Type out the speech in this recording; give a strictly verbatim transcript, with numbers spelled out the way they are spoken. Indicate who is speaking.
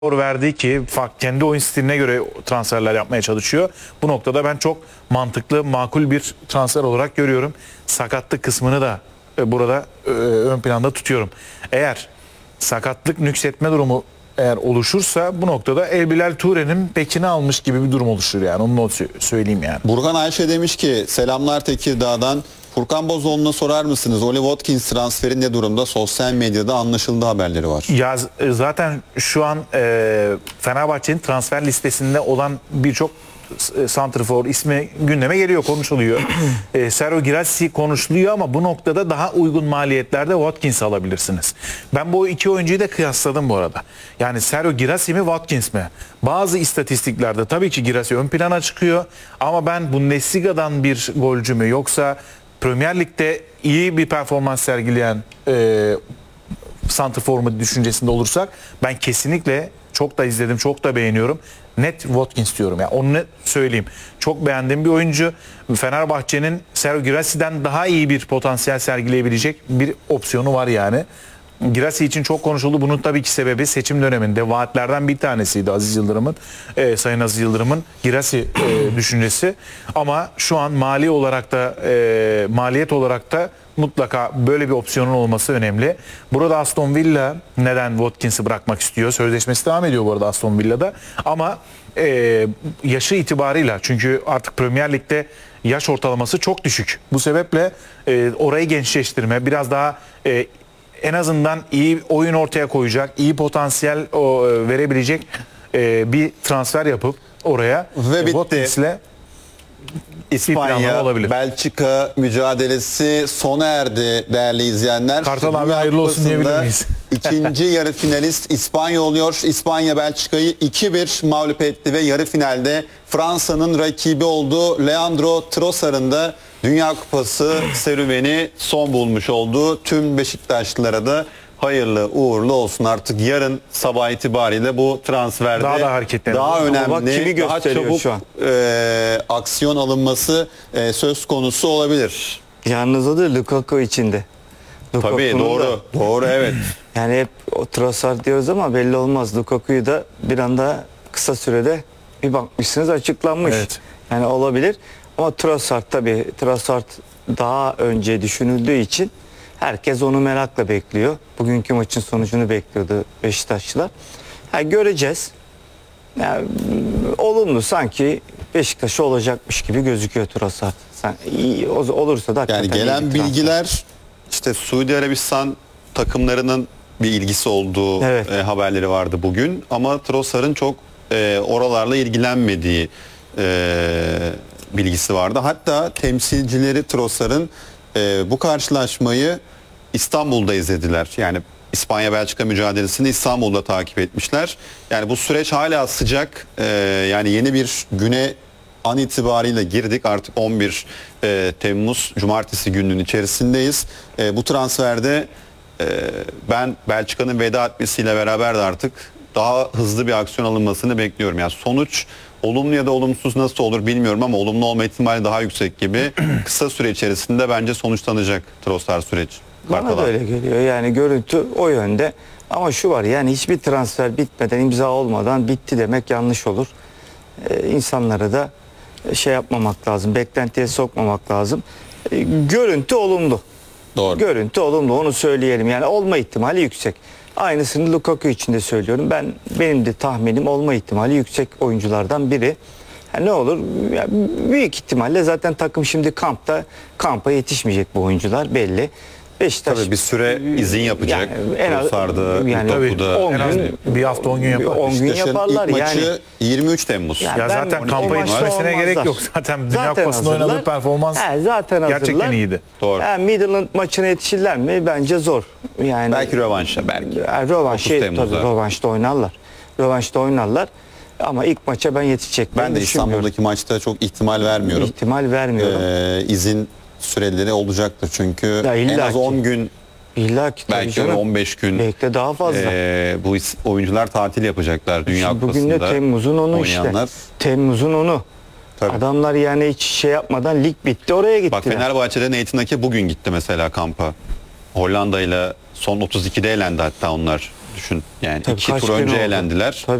Speaker 1: verdi ki kendi oyun stiline göre transferler yapmaya çalışıyor. Bu noktada ben çok mantıklı, makul bir transfer olarak görüyorum. Sakatlık kısmını da burada ön planda tutuyorum. Eğer sakatlık nüksetme durumu eğer oluşursa bu noktada Elbilal Ture'nin bekini almış gibi bir durum oluşur yani. Onu söyleyeyim yani.
Speaker 2: Burhan Ayşe demiş ki selamlar Tekirdağ'dan. Furkan Bozoğlu'na sorar mısınız? Oli Watkins transferi ne durumda? Sosyal medyada anlaşıldı haberleri var.
Speaker 1: Ya zaten şu an e, Fenerbahçe'nin transfer listesinde olan birçok santrfor ismi gündeme geliyor, konuşuluyor. e, Sergio Girassi konuşuluyor ama bu noktada daha uygun maliyetlerde Watkins alabilirsiniz. Ben bu iki oyuncuyu da kıyasladım bu arada. Yani Sergio Girassi mi Watkins mi? Bazı istatistiklerde tabii ki Girassi ön plana çıkıyor ama ben Bundesliga'dan bir golcü mü yoksa Premier Lig'de iyi bir performans sergileyen e, santrfor mu düşüncesinde olursak ben kesinlikle çok da izledim, çok da beğeniyorum. Net Watkins diyorum. Yani onu net söyleyeyim. Çok beğendiğim bir oyuncu. Fenerbahçe'nin Sergio Girassi'den daha iyi bir potansiyel sergileyebilecek bir opsiyonu var yani. Girassi için çok konuşuldu. Bunun tabii ki sebebi seçim döneminde vaatlerden bir tanesiydi Aziz Yıldırım'ın, e, Sayın Aziz Yıldırım'ın Girassi e, düşüncesi. Ama şu an mali olarak da e, maliyet olarak da mutlaka böyle bir opsiyonun olması önemli. Burada Aston Villa neden Watkins'i bırakmak istiyor? Sözleşmesi devam ediyor bu arada Aston Villa'da. Ama e, yaşı itibarıyla, çünkü artık Premier Lig'de yaş ortalaması çok düşük. Bu sebeple e, orayı gençleştirme, biraz daha e, en azından iyi oyun ortaya koyacak, iyi potansiyel o, verebilecek e, bir transfer yapıp oraya
Speaker 2: ve bitti. İspanya, Belçika mücadelesi sona erdi değerli izleyenler.
Speaker 1: Kartal abi hayırlı olsun diyebilir miyiz?
Speaker 2: İkinci yarı finalist İspanya oluyor. İspanya Belçika'yı iki bir mağlup etti ve yarı finalde Fransa'nın rakibi oldu. Leandro Trossard'ın da Dünya Kupası serüveni son bulmuş oldu. Tüm Beşiktaşlılara da hayırlı uğurlu olsun. Artık yarın sabah itibariyle bu transferde
Speaker 1: daha da hareketli,
Speaker 2: daha önemli,
Speaker 3: daha
Speaker 2: çabuk
Speaker 3: şu an.
Speaker 2: E, aksiyon alınması e, söz konusu olabilir.
Speaker 3: Yalnız o da Lukaku içinde.
Speaker 2: Tabii doğru. Da, doğru evet.
Speaker 3: Yani hep o Trossard diyoruz ama belli olmaz. Lukaku'yu da bir anda kısa sürede bir bakmışsınız açıklanmış. Evet. Yani olabilir. Ama Trossard tabii Trossard daha önce düşünüldüğü için herkes onu merakla bekliyor. Bugünkü maçın sonucunu bekliyordu Beşiktaşlılar. Yani göreceğiz. Yani, olumlu sanki Beşiktaş'ı olacakmış gibi gözüküyor Trossard. Sen, iyi olursa da
Speaker 2: yani gelen bilgiler işte Suudi Arabistan takımlarının bir ilgisi olduğu evet. e, haberleri vardı bugün. Ama Trossard'ın çok e, oralarla ilgilenmediği e, bilgisi vardı. Hatta temsilcileri Trossard'ın e, bu karşılaşmayı İstanbul'da izlediler. Yani İspanya-Belçika mücadelesini İstanbul'da takip etmişler. Yani bu süreç hala sıcak. Ee, yani yeni bir güne an itibariyle girdik. Artık on bir e, Temmuz Cumartesi gününün içerisindeyiz. E, bu transferde e, ben Belçika'nın veda etmesiyle beraber de artık daha hızlı bir aksiyon alınmasını bekliyorum. Yani sonuç olumlu ya da olumsuz nasıl olur bilmiyorum ama olumlu olma ihtimali daha yüksek gibi. Kısa süre içerisinde bence sonuçlanacak Trossard süreci.
Speaker 3: Bana da öyle geliyor. Yani görüntü o yönde. Ama şu var, yani hiçbir transfer bitmeden, imza olmadan bitti demek yanlış olur. Ee, insanları da şey yapmamak lazım, beklentiye sokmamak lazım. Ee, görüntü olumlu.
Speaker 2: Doğru.
Speaker 3: Görüntü olumlu, onu söyleyelim. Yani olma ihtimali yüksek. Aynısını Lukaku için de söylüyorum. Ben benim de tahminim olma ihtimali yüksek oyunculardan biri. Yani ne olur? Yani büyük ihtimalle zaten takım şimdi kampta, kampa yetişmeyecek bu oyuncular belli. Beşiktaş
Speaker 2: tabii bir süre izin yapacak.
Speaker 3: Yani en az yani
Speaker 1: en az bir hafta on gün yapar.
Speaker 3: on gün yaparlar
Speaker 2: ilk
Speaker 3: yani.
Speaker 2: Maçı yirmi üç Temmuz.
Speaker 1: Yani ya zaten kampa yetişmesine gerek yok. Zaten Dünya Kupası'nda oynadığı performans
Speaker 3: he, zaten
Speaker 1: gerçekten iyiydi.
Speaker 2: Doğru.
Speaker 3: Yani Midland maçına yetişirler mi? Bence zor. Yani
Speaker 2: belki rövanşa belki.
Speaker 3: Yani rövanş, şey, tabii rövanşta oynarlar. Rövanşta oynarlar. Ama ilk maça ben yetişecek.
Speaker 2: Ben de İstanbul'daki maçta çok ihtimal vermiyorum.
Speaker 3: İhtimal vermiyorum.
Speaker 2: Ee, izin süreleri olacaktır çünkü
Speaker 3: ya
Speaker 2: en az on gün
Speaker 3: İlla ki,
Speaker 2: belki on beş gün
Speaker 3: belki de daha fazla.
Speaker 2: E, bu oyuncular tatil yapacaklar Dünya Kupası'nda.
Speaker 3: Bugün de Temmuz'un onu oynayanlar. işte. Temmuz'un onu. Tabii. Adamlar yani hiç şey yapmadan lig bitti oraya gittiler.
Speaker 2: Bak Fenerbahçe'de Nathan Ake bugün gitti mesela kampa. Hollanda ile son otuz ikide elendi hatta onlar. düşün. Yani
Speaker 3: Tabii
Speaker 2: iki
Speaker 3: kaç
Speaker 2: tur
Speaker 3: gün
Speaker 2: önce
Speaker 3: oldu?
Speaker 2: elendiler.
Speaker 3: Tabii.